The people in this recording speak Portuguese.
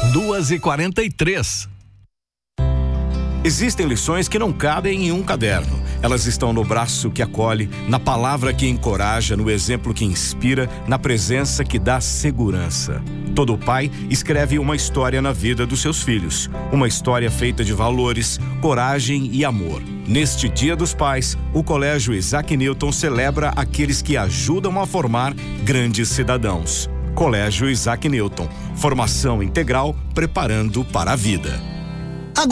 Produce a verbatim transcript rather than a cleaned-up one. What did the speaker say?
duas e quarenta e três. Existem lições que não cabem em um caderno. Elas estão no braço que acolhe, na palavra que encoraja, no exemplo que inspira, na presença que dá segurança. Todo pai escreve uma história na vida dos seus filhos. Uma história feita de valores, coragem e amor. Neste Dia dos Pais, o Colégio Isaac Newton celebra aqueles que ajudam a formar grandes cidadãos. Colégio Isaac Newton. Formação integral, preparando para a vida.